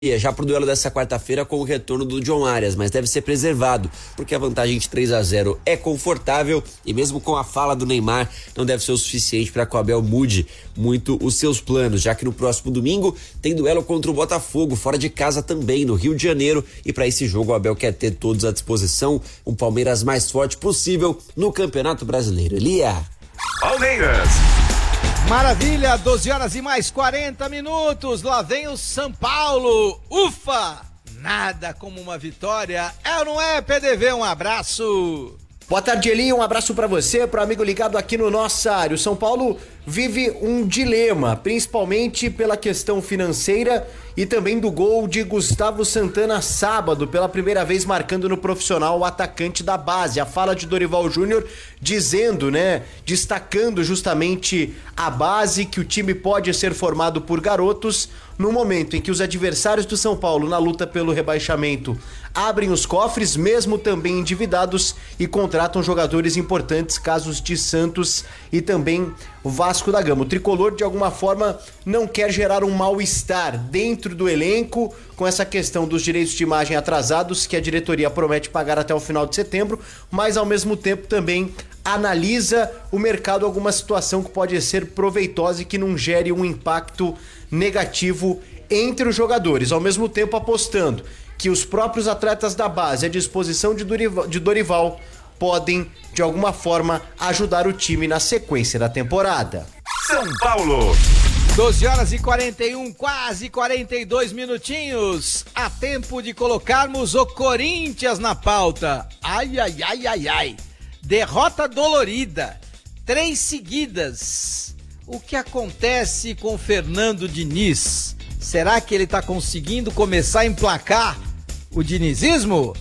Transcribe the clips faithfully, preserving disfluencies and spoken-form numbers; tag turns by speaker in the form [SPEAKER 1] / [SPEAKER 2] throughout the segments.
[SPEAKER 1] já pro duelo dessa quarta-feira com o retorno do John Arias, mas deve ser preservado, porque a vantagem de três a zero é confortável e mesmo com a fala do Neymar, não deve ser o suficiente para que o Abel mude muito os seus planos, já que no próximo domingo tem duelo contra o Botafogo, fora de casa também, no Rio de Janeiro, e para esse jogo o Abel quer ter todos à disposição, um Palmeiras mais forte possível no Campeonato Brasileiro. Elia.
[SPEAKER 2] Palmeiras.
[SPEAKER 3] Maravilha, doze horas e mais quarenta minutos, lá vem o São Paulo, ufa, nada como uma vitória, é ou não é, P D V, um abraço.
[SPEAKER 4] Boa tarde, Eli, um abraço pra você, pro amigo ligado aqui no Nossa Área. O São Paulo vive um dilema, principalmente pela questão financeira e também do gol de Gustavo Santana sábado, pela primeira vez marcando no profissional o atacante da base. A fala de Dorival Júnior dizendo, né, destacando justamente a base, que o time pode ser formado por garotos no momento em que os adversários do São Paulo na luta pelo rebaixamento abrem os cofres, mesmo também endividados, e contratam jogadores importantes, casos de Santos e também Vasco da Gama. O tricolor, de alguma forma, não quer gerar um mal-estar dentro do elenco com essa questão dos direitos de imagem atrasados que a diretoria promete pagar até o final de setembro, mas ao mesmo tempo também analisa o mercado, alguma situação que pode ser proveitosa e que não gere um impacto negativo entre os jogadores, ao mesmo tempo apostando que os próprios atletas da base à disposição de Dorival, de Dorival podem, de alguma forma, ajudar o time na sequência da temporada.
[SPEAKER 2] São Paulo.
[SPEAKER 3] doze horas e quarenta e um, quase quarenta e dois minutinhos. Há tempo de colocarmos o Corinthians na pauta. Ai, ai, ai, ai, ai. Derrota dolorida. Três seguidas. O que acontece com Fernando Diniz? Será que ele tá conseguindo começar a emplacar o dinizismo?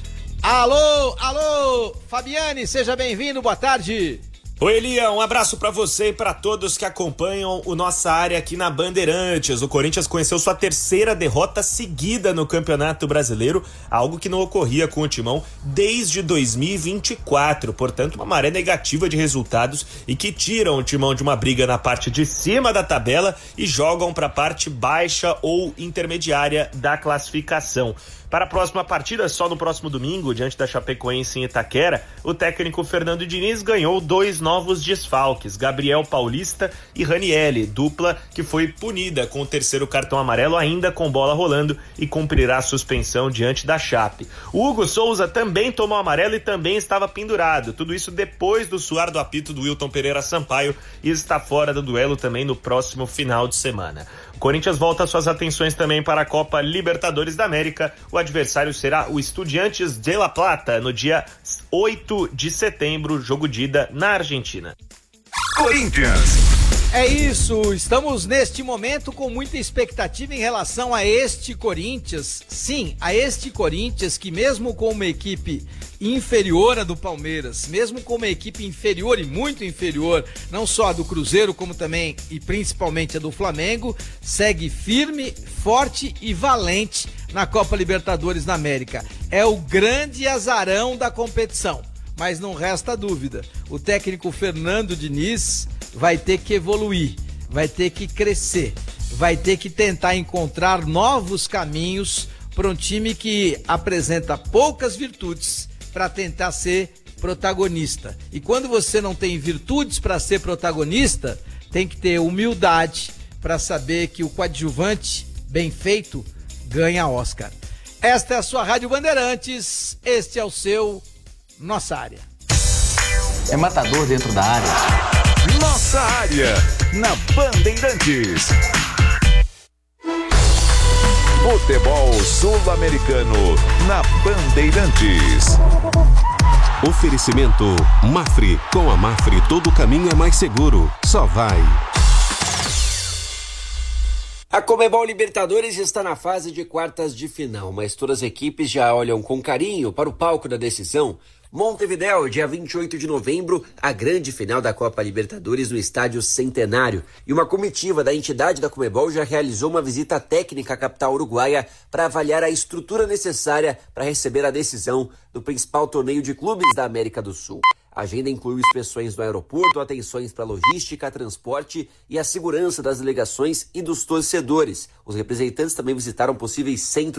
[SPEAKER 3] Alô, alô, Fabiane, seja bem-vindo, boa tarde.
[SPEAKER 5] Oi, Elia, um abraço pra você e pra todos que acompanham o Nossa Área aqui na Bandeirantes. O Corinthians conheceu sua terceira derrota seguida no Campeonato Brasileiro, algo que não ocorria com o Timão desde dois mil e vinte e quatro, portanto uma maré negativa de resultados e que tiram o Timão de uma briga na parte de cima da tabela e jogam pra parte baixa ou intermediária da classificação. Para a próxima partida, só no próximo domingo, diante da Chapecoense em Itaquera, o técnico Fernando Diniz ganhou dois novos desfalques, Gabriel Paulista e Ranielli, dupla que foi punida com o terceiro cartão amarelo ainda com bola rolando e cumprirá a suspensão diante da Chape. O Hugo Souza também tomou amarelo e também estava pendurado, tudo isso depois do suar do apito do Wilton Pereira Sampaio e está fora do duelo também no próximo final de semana. O Corinthians volta suas atenções também para a Copa Libertadores da América. O adversário será o Estudiantes de La Plata no dia oito de setembro, jogo de ida na Argentina.
[SPEAKER 2] Corinthians.
[SPEAKER 3] É isso, estamos neste momento com muita expectativa em relação a este Corinthians. Sim, a este Corinthians que mesmo com uma equipe inferior à do Palmeiras, mesmo com uma equipe inferior e muito inferior, não só a do Cruzeiro, como também e principalmente a do Flamengo, segue firme, forte e valente na Copa Libertadores da América. É o grande azarão da competição, mas não resta dúvida, o técnico Fernando Diniz vai ter que evoluir, vai ter que crescer, vai ter que tentar encontrar novos caminhos para um time que apresenta poucas virtudes para tentar ser protagonista. E quando você não tem virtudes para ser protagonista, tem que ter humildade para saber que o coadjuvante bem feito ganha Oscar. Esta é a sua Rádio Bandeirantes, este é o seu Nossa Área.
[SPEAKER 6] É matador dentro da área.
[SPEAKER 2] Nossa Área, na Bandeirantes. Futebol Sul-Americano, na Bandeirantes.
[SPEAKER 7] Oferecimento Mafre. Com a Mafre todo caminho é mais seguro. Só vai.
[SPEAKER 1] A Conmebol Libertadores está na fase de quartas de final, mas todas as equipes já olham com carinho para o palco da decisão. Montevidéu, dia vinte e oito de novembro, a grande final da Copa Libertadores no Estádio Centenário. E uma comitiva da entidade da Conmebol já realizou uma visita técnica à capital uruguaia para avaliar a estrutura necessária para receber a decisão do principal torneio de clubes da América do Sul. A agenda incluiu inspeções no aeroporto, atenções para logística, transporte e a segurança das delegações e dos torcedores. Os representantes também visitaram possíveis centros